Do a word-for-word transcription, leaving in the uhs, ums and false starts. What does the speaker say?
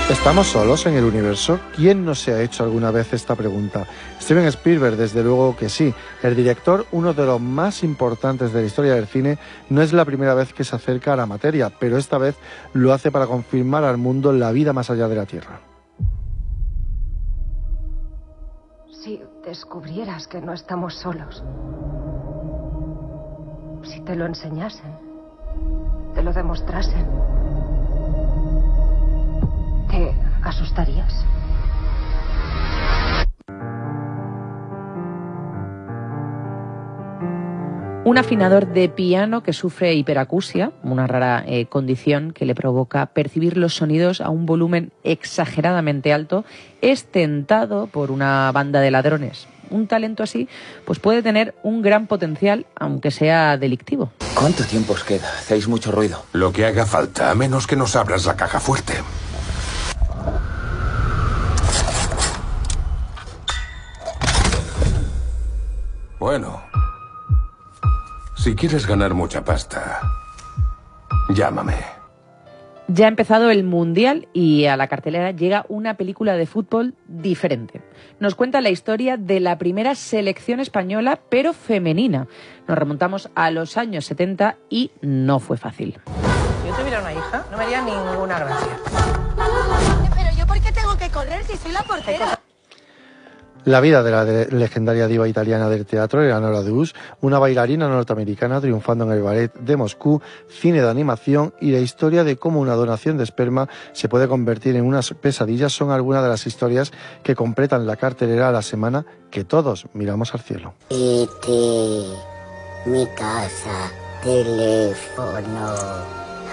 ¿Estamos solos en el universo? ¿Quién no se ha hecho alguna vez esta pregunta? Steven Spielberg, desde luego que sí. El director, uno de los más importantes de la historia del cine, no es la primera vez que se acerca a la materia, pero esta vez lo hace para confirmar al mundo la vida más allá de la Tierra. Si descubrieras que no estamos solos, si te lo enseñasen, te lo demostrasen, ¿te asustarías? Un afinador de piano que sufre hiperacusia, una rara eh, condición que le provoca percibir los sonidos a un volumen exageradamente alto, es tentado por una banda de ladrones. Un talento así pues puede tener un gran potencial, aunque sea delictivo. ¿Cuánto tiempo os queda? Hacéis mucho ruido. Lo que haga falta, a menos que nos abras la caja fuerte. Bueno, si quieres ganar mucha pasta, llámame. Ya ha empezado el Mundial y a la cartelera llega una película de fútbol diferente. Nos cuenta la historia de la primera selección española, pero femenina. Nos remontamos a los años setenta y no fue fácil. Si yo tuviera una hija, no me haría ninguna gracia. Pero yo, ¿por qué tengo que correr si soy la portera? La vida de la de legendaria diva italiana del teatro, Eleanora Duse, una bailarina norteamericana triunfando en el ballet de Moscú, cine de animación y la historia de cómo una donación de esperma se puede convertir en una pesadilla son algunas de las historias que completan la cartelera a la semana que todos miramos al cielo. E T, mi casa, teléfono...